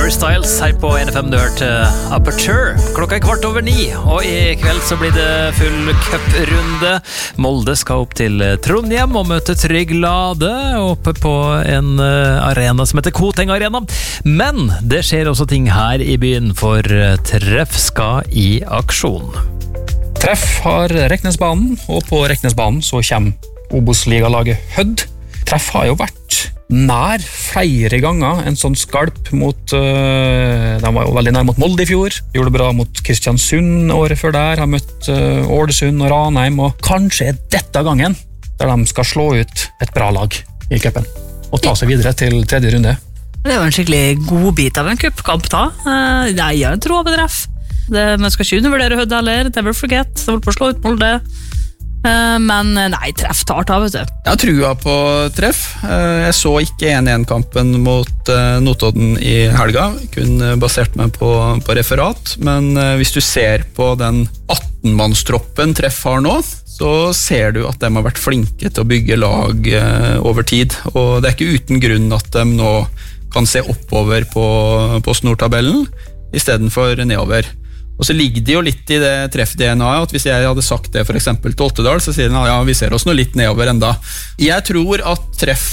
Harry Styles her på NFM. Du hørte Aperture. Klokka 8:15, og i kveld så blir det full cup-runde. Molde skal opp til Trondheim og møte Trygg Lade oppe på en arena som heter Koteng Arena. Men det skjer også ting her i byen, for Treff skal i aksjon. Treff har Reknesbanen, og på Reknesbanen så kommer Obos-ligalaget Hødd. Treff har jo vært nær flere ganger en sånn skalp mot de var jo veldig nær mot Molde i fjor, gjorde det bra mot Kristiansund året før der, har møtt Ålesund og Ranheim, og kanskje er dette gangen der de skal slå ut et bra lag i cupen og ta seg videre til tredje runde. Det var en skikkelig god bit av en cupkamp da. Jeg har en tro på Treff. Man skal ikke undervurdere Hødd heller, never forget, det var på å slå ut Molde. Men nei, Treff tar ta, vet du. Jeg har trua på Treff. Jeg så ikke 1-1-kampen mot Notodden i helga, kun basert meg på referat, men hvis du ser på den 18-mannstroppen Treff har nå, så ser du at de har vært flinke til å bygge lag over tid, og det er ikke uten grunn at de nå kan se oppover på snortabellen i stedet for nedover. Og så ligger det jo litt i det Treff-DNA-et, at hvis jeg hadde sagt det for eksempel til Ottedal, så sier de ja, vi ser oss nå litt nedover enda. Jeg tror at Treff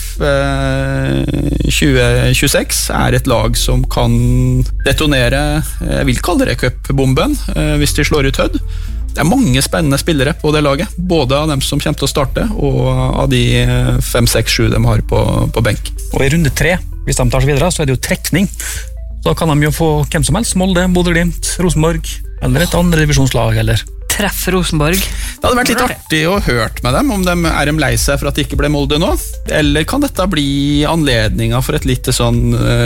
2026 er et lag som kan detonere, jeg vil kalle det cupbomben, hvis de slår ut Hødd. Det er mange spennende spillere på det laget, både av dem som kommer til å starte, og av de 5-6-7 de har på benk. Og i runde 3, hvis de tar seg videre, så er det jo trekning. Så kan de jo få hvem som helst, Molde, Bodø/Glimt, Rosenborg, eller et andre divisjonslag, eller Treff Rosenborg. Det hadde vært litt artig å hørt med dem, om de er lei seg for at det ikke ble Molde nå, eller kan dette bli anledningen for et lite sånn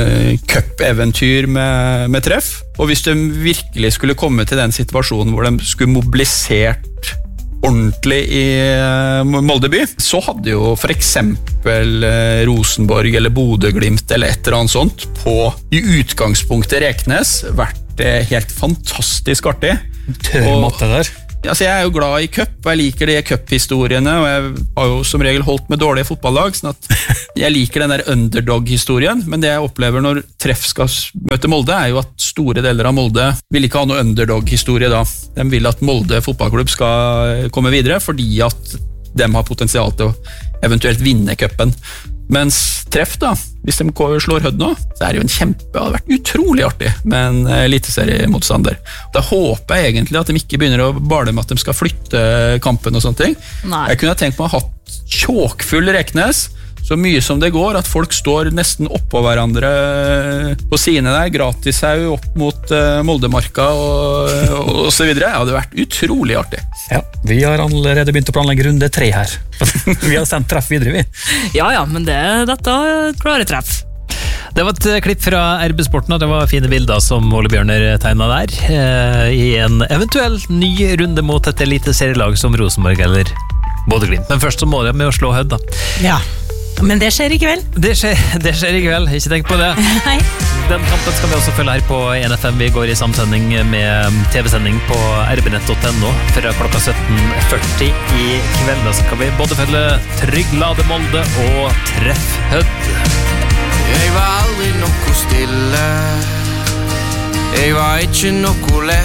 cup-eventyr med Treff? Og hvis de virkelig skulle komme til den situasjonen hvor de skulle mobilisert ordentlig i Moldeby, så hadde jo for eksempel Rosenborg eller Bodø/Glimt eller et eller annet sånt på i utgangspunktet Reknes vært helt fantastisk artig. Tørr matte der. Altså, jeg er jo glad i cup, og jeg liker de cup-historiene, og jeg har jo som regel holdt med dårlige fotballag, sånn at jeg liker den der underdog-historien, men det jeg opplever når Treff skal møte Molde, er jo at store deler av Molde vil ikke ha noe underdog-historie da. De vil at Molde fotballklubb skal komme videre, fordi at de har potensial til å eventuelt vinne cupen. Mens Treff da, hvis de slår Hødd nå, så er det jo det hadde vært utrolig artig med en eliteseriemotstander. Da håper jeg egentlig at de ikke begynner å bale med at de skal flytte kampen og sånne ting. Nei. Jeg kunne tenkt meg å ha hatt tjåkfull Reknes, så mye som det går, at folk står nesten oppå hverandre på sine der, gratishaug opp mot Moldemarka og så videre. Det hadde vært utrolig artig. Ja, vi har allerede begynt å planlegge runde 3 her. Vi har sendt Treff videre, vi. Ja, men dette klarer Treff. Det var et klipp fra RB Sporten, og det var fine bilder som Ole Bjørner tegnet der, i en eventuell ny runde mot et eliteserielag som Rosenborg eller Bodø/Glimt. Men først så må de med å slå Hødd da. Ja. Men det skjer i kveld. Det skjer i kveld, ikke tenk på det. Nei. Den kampen skal vi også følge her på NFM. Vi går i samsending med TV-sending på rbnett.no fra klokka 17:40 i kveld. Da skal vi både følge Trygg Lade Molde og Treff Hødd. Jeg var aldri noe stille. Jeg var ikke noe lett.